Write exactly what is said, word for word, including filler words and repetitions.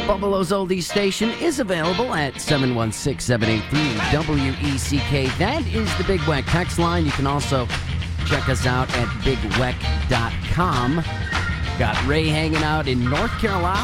Buffalo's Oldies Station is available at seven one six, seven eight three, W E C K. That is the Big Weck text line. You can also check us out at big weck dot com. Got Ray hanging out in North Carolina.